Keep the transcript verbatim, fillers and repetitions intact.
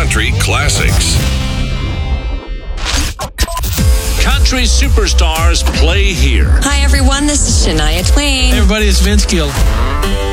country classics. Country superstars play here. Hi, everyone. This is Shania Twain. Hey, everybody. It's Vince Gill.